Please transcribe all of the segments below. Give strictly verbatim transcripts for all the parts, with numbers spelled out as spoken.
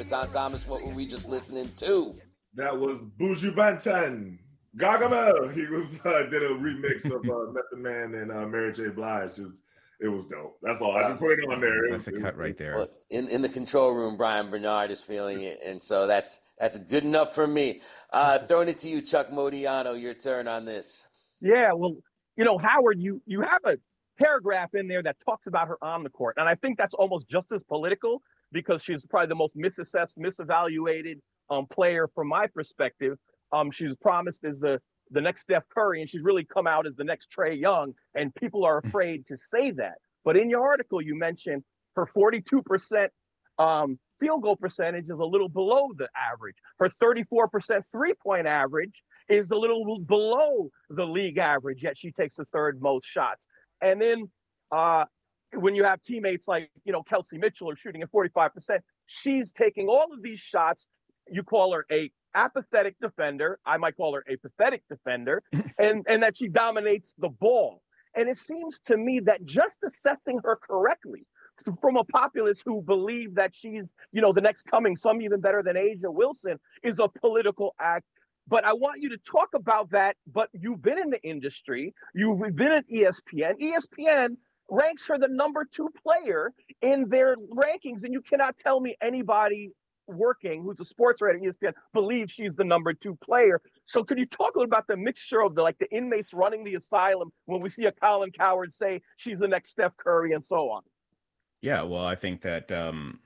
Tom Thomas, what were we just listening to? That was Buju Banton. Gargamel. He was uh, did a remix of uh, Method Man and uh, Mary J. Blige. It was, it was dope. That's all. I just put it on there. It that's was, a it cut was, right there. Well, in, in the control room, Brian Bernard is feeling it, and so that's that's good enough for me. Uh, throwing it to you, Chuck Modiano. Your turn on this. Yeah, well, you know, Howard, you you have a paragraph in there that talks about her on the court, and I think that's almost just as political because she's probably the most misassessed, misevaluated um, player from my perspective. Um, she's promised as the the next Steph Curry, and she's really come out as the next Trae Young, and people are afraid to say that. But in your article, you mentioned her forty-two percent um, field goal percentage is a little below the average. Her thirty-four percent three-point average is a little below the league average, yet she takes the third most shots. And then uh, when you have teammates like, you know, Kelsey Mitchell are shooting at forty-five percent, she's taking all of these shots. You call her a apathetic defender. I might call her a pathetic defender, and, and that she dominates the ball. And it seems to me that just assessing her correctly from a populace who believe that she's, you know, the next coming, some even better than Asia Wilson, is a political act. But I want you to talk about that. But you've been in the industry. You've been at E S P N. E S P N ranks her the number two player in their rankings. And you cannot tell me anybody working who's a sports writer at E S P N believes she's the number two player. So could you talk a little about the mixture of the like the inmates running the asylum when we see a Colin Cowherd say she's the next Steph Curry and so on? Yeah, well, I think that um,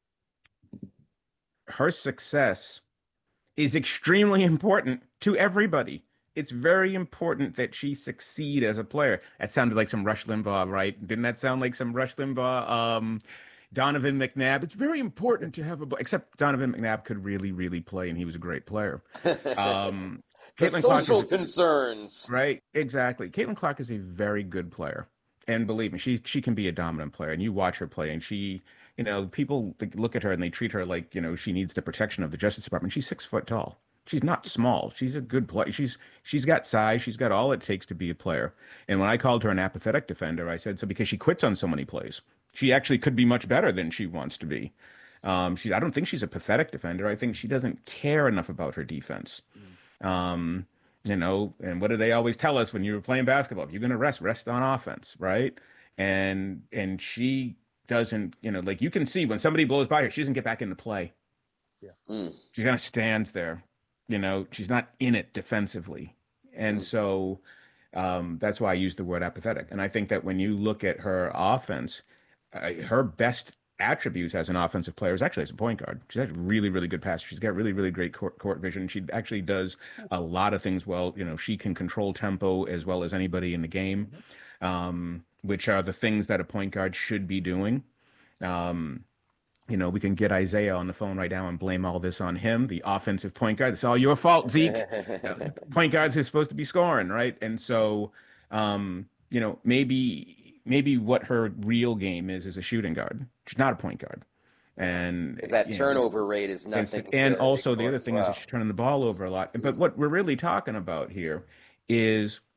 her success is extremely important to everybody. It's very important that she succeed as a player. That sounded like some Rush Limbaugh, right? Didn't that sound like some Rush Limbaugh? Um, Donovan McNabb. It's very important to have a, except Donovan McNabb could really, really play, and he was a great player. Um, the Caitlin social Clark is, concerns. Right, exactly. Caitlin Clark is a very good player. And believe me, she she can be a dominant player. And you watch her play, and she, you know, people look at her and they treat her like, you know, she needs the protection of the Justice Department. She's six foot tall. She's not small. She's a good player. She's she's got size. She's got all it takes to be a player. And when I called her an apathetic defender, I said so because she quits on so many plays. She actually could be much better than she wants to be. Um, she I don't think she's a pathetic defender. I think she doesn't care enough about her defense. Mm. Um, You know, and what do they always tell us when you're playing basketball? If you're going to rest, rest on offense, right? And and she doesn't, you know, like you can see when somebody blows by her, she doesn't get back into play. Yeah, mm. She kind of stands there, you know. She's not in it defensively, and mm. so um, that's why I use the word apathetic. And I think that when you look at her offense, uh, her best attributes as an offensive player is actually as a point guard. She's a really, really good passer. She's got really, really great court, court vision. She actually does a lot of things well. You know, she can control tempo as well as anybody in the game, um, which are the things that a point guard should be doing. Um, you know, we can get Isaiah on the phone right now and blame all this on him, the offensive point guard. It's all your fault, Zeke. Point guards are supposed to be scoring, right? And so, um, you know, maybe maybe what her real game is is a shooting guard. She's not a point guard. And is that turnover know, rate is nothing. And, and also the other thing well. is that she's turning the ball over a lot. But what we're really talking about here is